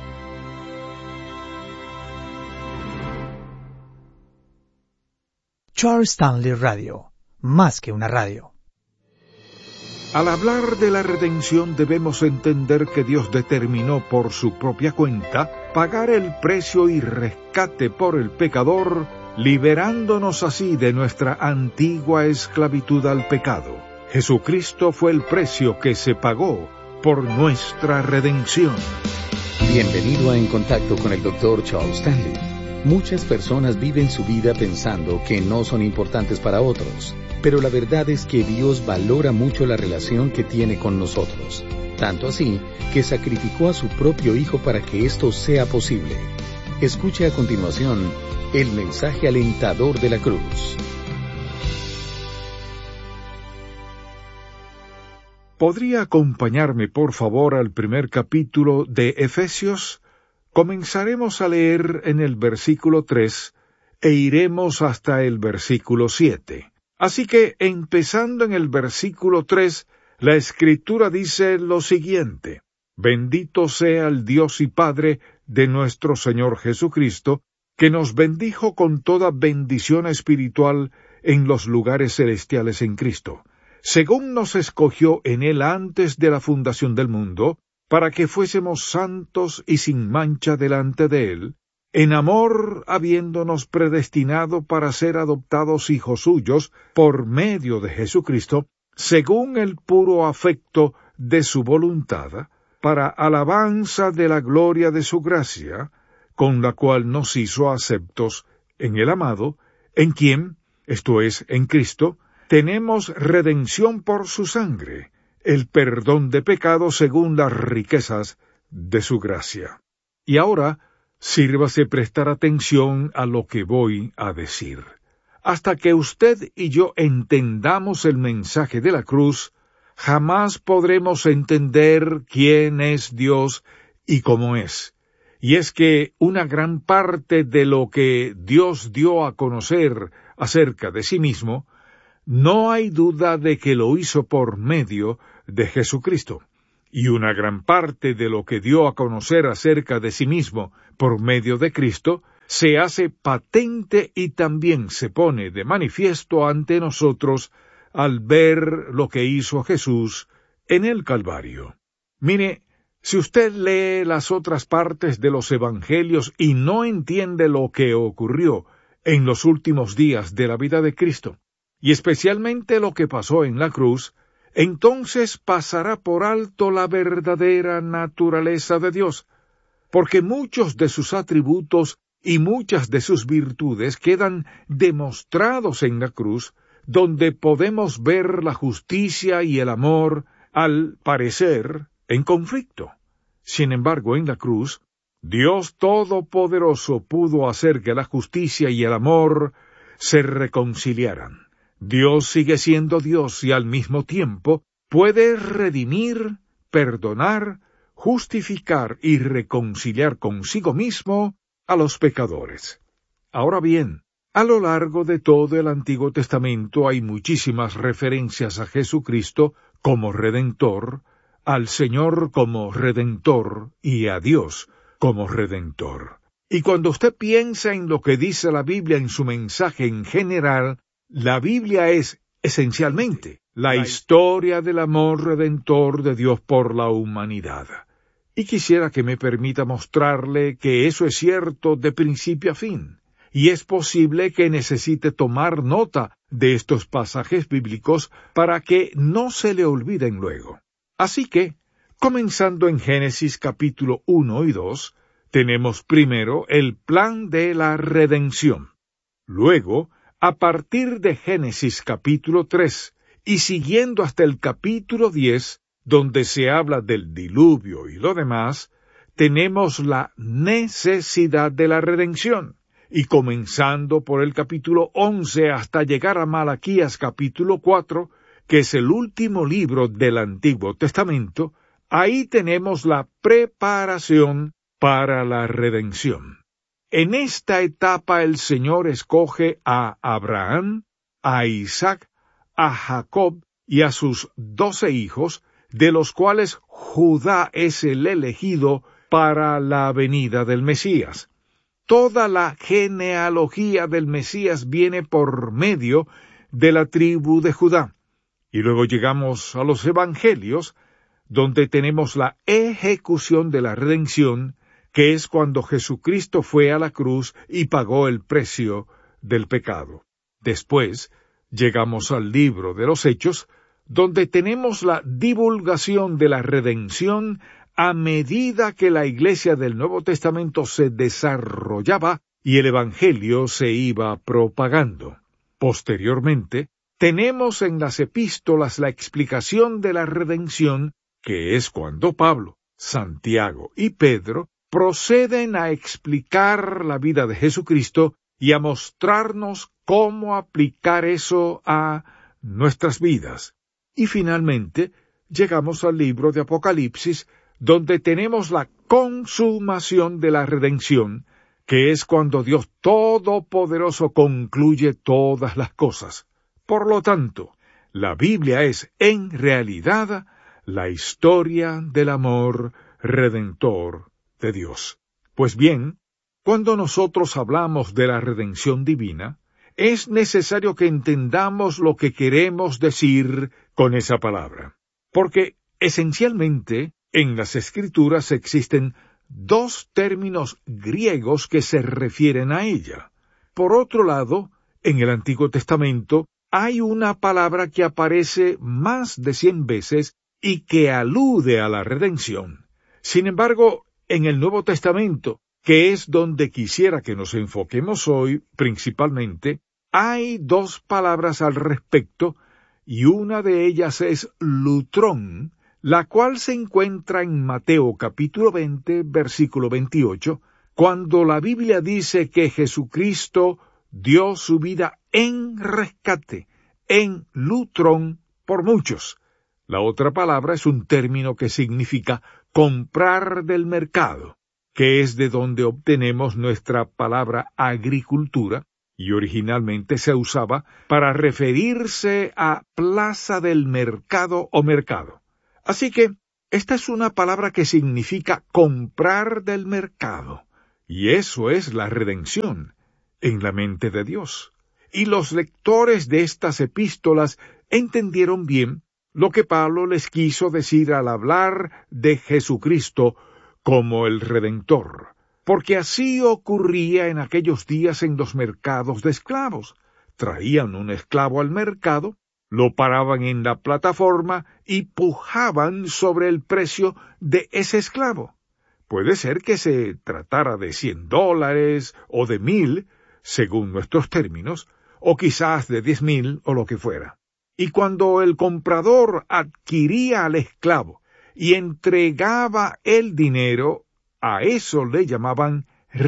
Charles Stanley Radio, más que una radio. Al hablar de la redención debemos entender que Dios determinó por su propia cuenta pagar el precio y rescate por el pecador, liberándonos así de nuestra antigua esclavitud al pecado. Jesucristo fue el precio que se pagó por nuestra redención. Bienvenido a En Contacto con el doctor Charles Stanley. Muchas personas viven su vida pensando que no son importantes para otros, pero la verdad es que Dios valora mucho la relación que tiene con nosotros, tanto así que sacrificó a su propio Hijo para que esto sea posible. Escuche a continuación el mensaje alentador de la cruz. ¿Podría acompañarme, por favor, al primer capítulo de Efesios? Comenzaremos a leer en el versículo tres e iremos hasta el versículo siete. Así que, empezando en el versículo tres, la Escritura dice lo siguiente: Bendito sea el Dios y Padre de nuestro Señor Jesucristo, que nos bendijo con toda bendición espiritual en los lugares celestiales en Cristo, según nos escogió en Él antes de la fundación del mundo, para que fuésemos santos y sin mancha delante de Él, en amor habiéndonos predestinado para ser adoptados hijos suyos por medio de Jesucristo, según el puro afecto de su voluntad, para alabanza de la gloria de su gracia, con la cual nos hizo aceptos en el amado, en quien, esto es, en Cristo, tenemos redención por su sangre, el perdón de pecados según las riquezas de su gracia. Y ahora, sírvase prestar atención a lo que voy a decir. Hasta que usted y yo entendamos el mensaje de la cruz, jamás podremos entender quién es Dios y cómo es. Y es que una gran parte de lo que Dios dio a conocer acerca de sí mismo no hay duda de que lo hizo por medio de Jesucristo, y una gran parte de lo que dio a conocer acerca de sí mismo por medio de Cristo se hace patente y también se pone de manifiesto ante nosotros al ver lo que hizo Jesús en el Calvario. Mire, si usted lee las otras partes de los Evangelios y no entiende lo que ocurrió en los últimos días de la vida de Cristo, y especialmente lo que pasó en la cruz, entonces pasará por alto la verdadera naturaleza de Dios, porque muchos de sus atributos y muchas de sus virtudes quedan demostrados en la cruz, donde podemos ver la justicia y el amor, al parecer, en conflicto. Sin embargo, en la cruz, Dios Todopoderoso pudo hacer que la justicia y el amor se reconciliaran. Dios sigue siendo Dios y al mismo tiempo puede redimir, perdonar, justificar y reconciliar consigo mismo a los pecadores. Ahora bien, a lo largo de todo el Antiguo Testamento hay muchísimas referencias a Jesucristo como Redentor, al Señor como Redentor y a Dios como Redentor. Y cuando usted piensa en lo que dice la Biblia en su mensaje en general, la Biblia es, esencialmente, la historia del amor redentor de Dios por la humanidad. Y quisiera que me permita mostrarle que eso es cierto de principio a fin. Y es posible que necesite tomar nota de estos pasajes bíblicos para que no se le olviden luego. Así que, comenzando en Génesis capítulo uno y dos, tenemos primero el plan de la redención. Luego, a partir de Génesis capítulo tres y siguiendo hasta el capítulo diez, donde se habla del diluvio y lo demás, tenemos la necesidad de la redención. Y comenzando por el capítulo once hasta llegar a Malaquías capítulo cuatro, que es el último libro del Antiguo Testamento, ahí tenemos la preparación para la redención. En esta etapa el Señor escoge a Abraham, a Isaac, a Jacob y a sus doce hijos, de los cuales Judá es el elegido para la venida del Mesías. Toda la genealogía del Mesías viene por medio de la tribu de Judá. Y luego llegamos a los Evangelios, donde tenemos la ejecución de la redención, que es cuando Jesucristo fue a la cruz y pagó el precio del pecado. Después, llegamos al libro de los Hechos, donde tenemos la divulgación de la redención a medida que la Iglesia del Nuevo Testamento se desarrollaba y el Evangelio se iba propagando. Posteriormente, tenemos en las epístolas la explicación de la redención, que es cuando Pablo, Santiago y Pedro proceden a explicar la vida de Jesucristo y a mostrarnos cómo aplicar eso a nuestras vidas. Y finalmente, llegamos al libro de Apocalipsis, donde tenemos la consumación de la redención, que es cuando Dios Todopoderoso concluye todas las cosas. Por lo tanto, la Biblia es, en realidad, la historia del amor redentor de Dios. Pues bien, cuando nosotros hablamos de la redención divina, es necesario que entendamos lo que queremos decir con esa palabra. Porque, esencialmente, en las Escrituras existen dos términos griegos que se refieren a ella. Por otro lado, en el Antiguo Testamento hay una palabra que aparece más de cien veces y que alude a la redención. Sin embargo, en el Nuevo Testamento, que es donde quisiera que nos enfoquemos hoy principalmente, hay dos palabras al respecto, y una de ellas es lutrón, la cual se encuentra en Mateo capítulo veinte, versículo veintiocho, cuando la Biblia dice que Jesucristo dio su vida en rescate, en lutrón, por muchos. La otra palabra es un término que significa comprar del mercado, que es de donde obtenemos nuestra palabra agricultura, y originalmente se usaba para referirse a plaza del mercado o mercado. Así que esta es una palabra que significa comprar del mercado, y eso es la redención en la mente de Dios. Y los lectores de estas epístolas entendieron bien lo que Pablo les quiso decir al hablar de Jesucristo como el Redentor, porque así ocurría en aquellos días en los mercados de esclavos. Traían un esclavo al mercado, lo paraban en la plataforma y pujaban sobre el precio de ese esclavo. Puede ser que se tratara de cien dólares o de mil, según nuestros términos, o quizás de diez mil o lo que fuera. Y cuando el comprador adquiría al esclavo y entregaba el dinero, a eso le llamaban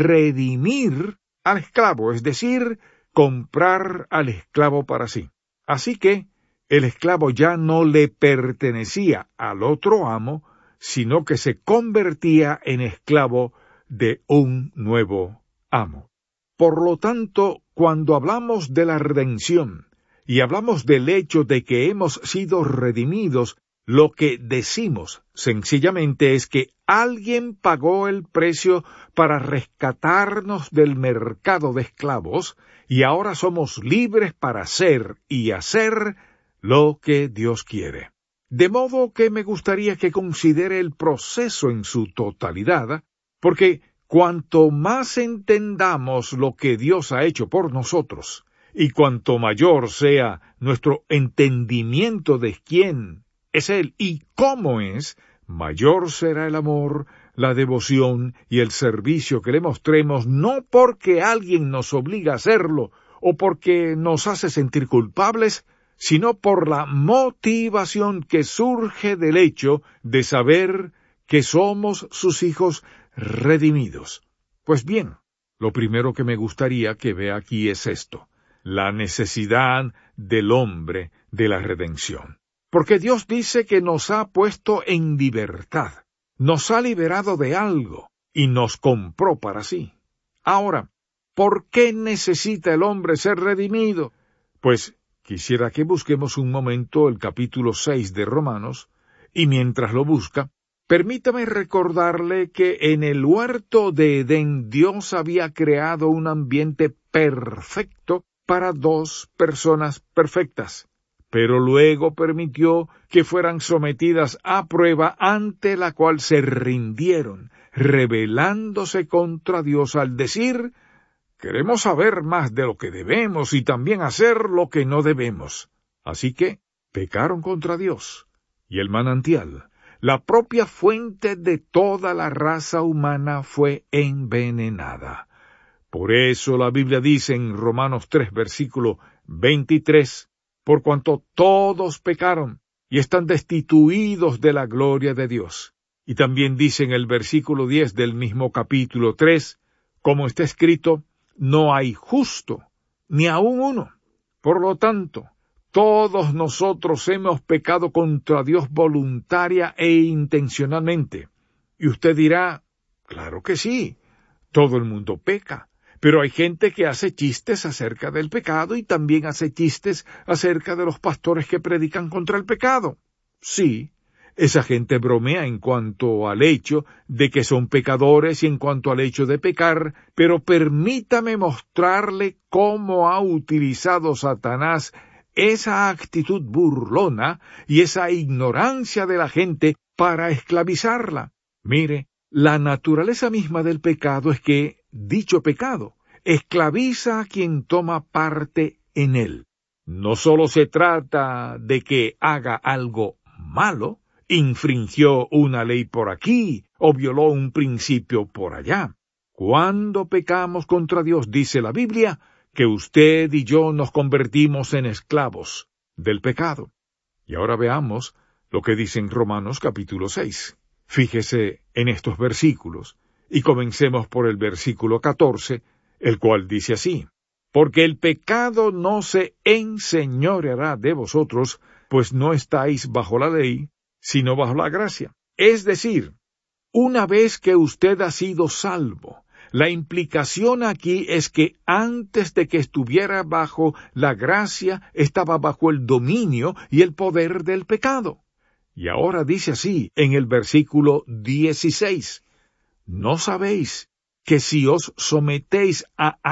redimir al esclavo, es decir, comprar al esclavo para sí. Así que el esclavo ya no le pertenecía al otro amo, sino que se convertía en esclavo de un nuevo amo. Por lo tanto, cuando hablamos de la redención y hablamos del hecho de que hemos sido redimidos, lo que decimos sencillamente es que alguien pagó el precio para rescatarnos del mercado de esclavos y ahora somos libres para ser y hacer lo que Dios quiere. De modo que me gustaría que considere el proceso en su totalidad, porque cuanto más entendamos lo que Dios ha hecho por nosotros, y cuanto mayor sea nuestro entendimiento de quién es Él y cómo es, mayor será el amor, la devoción y el servicio que le mostremos, no porque alguien nos obliga a hacerlo o porque nos hace sentir culpables, sino por la motivación que surge del hecho de saber que somos sus hijos redimidos. Pues bien, lo primero que me gustaría que vea aquí es esto: la necesidad del hombre de la redención. Porque Dios dice que nos ha puesto en libertad, nos ha liberado de algo y nos compró para sí. Ahora, ¿por qué necesita el hombre ser redimido? Pues quisiera que busquemos un momento el capítulo seis de Romanos, y mientras lo busca, permítame recordarle que en el huerto de Edén Dios había creado un ambiente perfecto para dos personas perfectas, pero luego permitió que fueran sometidas a prueba ante la cual se rindieron, rebelándose contra Dios al decir: queremos saber más de lo que debemos y también hacer lo que no debemos. Así que pecaron contra Dios, y el manantial, la propia fuente de toda la raza humana, fue envenenada. Por eso la Biblia dice en Romanos tres, versículo veintitrés, por cuanto todos pecaron y están destituidos de la gloria de Dios. Y también dice en el versículo diez del mismo capítulo tres, como está escrito, no hay justo, ni aun uno. Por lo tanto, todos nosotros hemos pecado contra Dios voluntaria e intencionalmente. Y usted dirá, claro que sí, todo el mundo peca. Pero hay gente que hace chistes acerca del pecado y también hace chistes acerca de los pastores que predican contra el pecado. Sí, esa gente bromea en cuanto al hecho de que son pecadores y en cuanto al hecho de pecar, pero permítame mostrarle cómo ha utilizado Satanás esa actitud burlona y esa ignorancia de la gente para esclavizarla. Mire, la naturaleza misma del pecado es que dicho pecado esclaviza a quien toma parte en él. No solo se trata de que haga algo malo, infringió una ley por aquí o violó un principio por allá. Cuando pecamos contra Dios, dice la Biblia, que usted y yo nos convertimos en esclavos del pecado. Y ahora veamos lo que dice en Romanos capítulo seis. Fíjese en estos versículos, y comencemos por el versículo catorce, el cual dice así: porque el pecado no se enseñoreará de vosotros, pues no estáis bajo la ley, sino bajo la gracia. Es decir, una vez que usted ha sido salvo, La implicación aquí es que antes de que estuviera bajo la gracia, estaba bajo el dominio y el poder del pecado. Y ahora dice así en el versículo dieciséis, ¿no sabéis que si os sometéis a